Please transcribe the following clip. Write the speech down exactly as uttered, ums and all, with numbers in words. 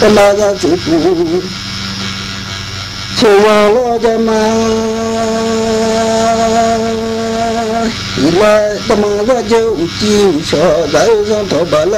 cái là ra chữ chiều lo cho mà là tâm ra chữ chiều sợ đại sang thọ bà